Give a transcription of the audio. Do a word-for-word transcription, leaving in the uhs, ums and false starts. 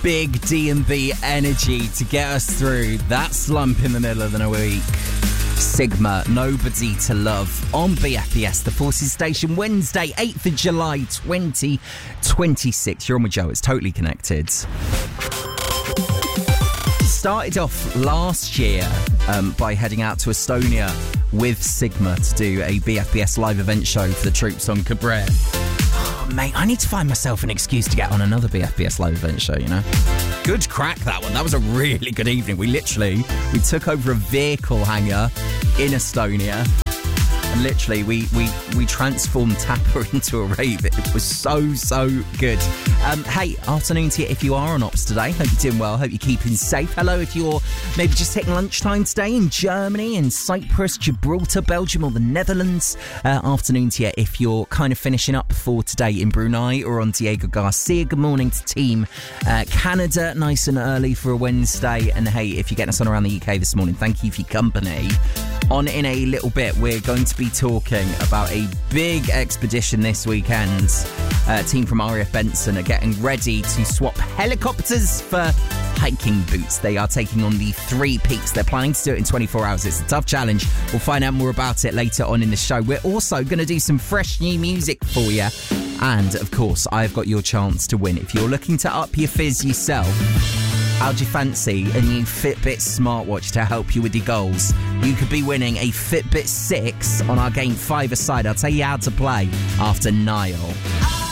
big D and B energy to get us through that slump in the middle of the week. Sigma, Nobody to Love on B F B S, the Forces Station, Wednesday, eighth of July, twenty twenty-six. You're on with Joe, it's Totally Connected. Started off last year um, by heading out to Estonia with Sigma to do a B F B S live event show for the troops on Cabret. Oh, mate, I need to find myself an excuse to get on another B F B S live event show, you know? Good crack, that one. That was a really good evening. We literally, we took over a vehicle hangar in Estonia. And literally, we, we, we transformed Tapper into a rave. It was so, so good. Um, hey, afternoon to you if you are on ops today. Hope you're doing well. Hope you're keeping safe. Hello if you're maybe just taking lunchtime today in Germany, in Cyprus, Gibraltar, Belgium or the Netherlands. Uh, afternoon to you if you're kind of finishing up for today in Brunei or on Diego Garcia. Good morning to team uh, Canada, nice and early for a Wednesday. And hey, if you're getting us on around the U K this morning, thank you for your company. On in a little bit, we're going to be talking about a big expedition this weekend. Uh, team from R A F Benson are getting ready to swap helicopters for hiking boots. They are taking on the three peaks. They're planning to do it in twenty-four hours. It's a tough challenge. We'll find out more about it later on in the show. We're also going to do some fresh new music for you. And, of course, I've got your chance to win. If you're looking to up your fizz yourself, how'd you fancy a new Fitbit smartwatch to help you with your goals? You could be winning a Fitbit six on our game five-a-side. I'll tell you how to play after Niall.